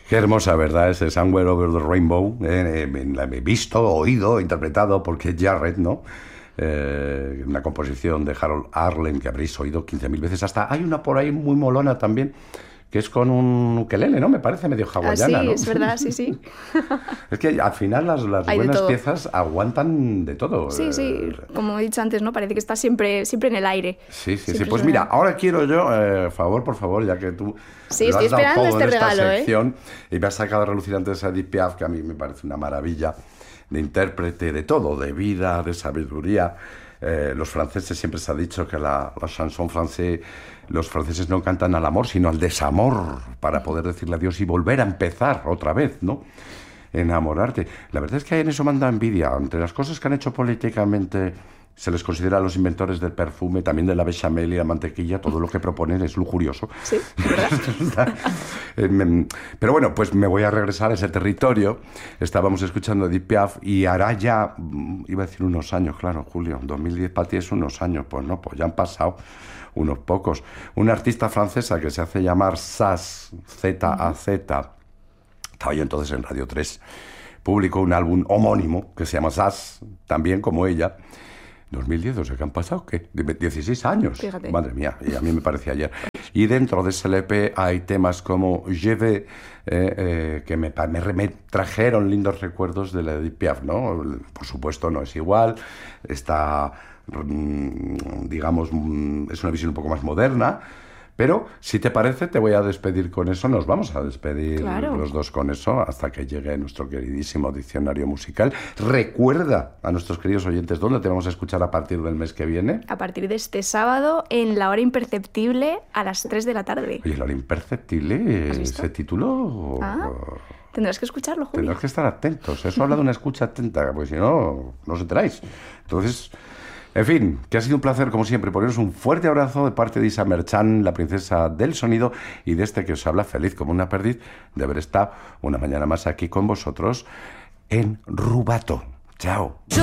Qué hermosa, ¿verdad? Ese Somewhere Over the Rainbow. La he visto, oído, interpretado por Keith Jarrett, ¿no? Una composición de Harold Arlen que habréis oído 15.000 veces. Hasta hay una por ahí muy molona también, que es con un ukelele, ¿no? Me parece medio hawaiana, sí, ¿no? Es verdad, sí. Es que al final las buenas piezas aguantan de todo. Sí, como he dicho antes, ¿no? Parece que está siempre en el aire. Sí. Pues mira, ahora quiero yo, por favor, ya que tú sí, lo estoy has dado esperando todo este en esta regalo, sección, y me has sacado a relucir antes a Edith Piaf, que a mí me parece una maravilla de intérprete de todo, de vida, de sabiduría. Los franceses, siempre se ha dicho que la chanson francés, los franceses no cantan al amor, sino al desamor, para poder decirle adiós y volver a empezar otra vez, ¿no? Enamorarte. La verdad es que en eso manda envidia. Entre las cosas que han hecho políticamente, se les considera a los inventores del perfume, también de la bechamel y la mantequilla. Todo lo que proponen es lujurioso. Sí, ¿verdad? Pero bueno, pues me voy a regresar a ese territorio. Estábamos escuchando Edith Piaf y hará ya, iba a decir unos años, claro, Julio, 2010 para ti es unos años. Pues no, pues ya han pasado unos pocos. Una artista francesa que se hace llamar Zaz, Z-A-Z, estaba yo entonces en Radio 3, publicó un álbum homónimo que se llama Zaz, también como ella. 2010, o sea, ¿qué han pasado? ¿Qué? 16 años. Fíjate. Madre mía, y a mí me parecía ayer. Y dentro de ese LP hay temas como Je vais, que me trajeron lindos recuerdos de la Edith Piaf, ¿no? Por supuesto, no es igual. Está, digamos, es una visión un poco más moderna. Pero, si te parece, te voy a despedir con eso. Nos vamos a despedir los dos con eso hasta que llegue nuestro queridísimo diccionario musical. Recuerda a nuestros queridos oyentes dónde te vamos a escuchar a partir del mes que viene. A partir de este sábado, en La Hora Imperceptible, a las 3 de la tarde. Oye, La Hora Imperceptible, ¿Has visto? ese título... Tendrás que escucharlo, Julio. Tendrás que estar atentos. Eso habla de una escucha atenta, porque si no, no os enteráis. Entonces... En fin, que ha sido un placer, como siempre, poneros un fuerte abrazo de parte de Isa Merchan, la princesa del sonido, y de este que os habla, feliz como una perdiz de haber estado una mañana más aquí con vosotros en Rubato. Chao.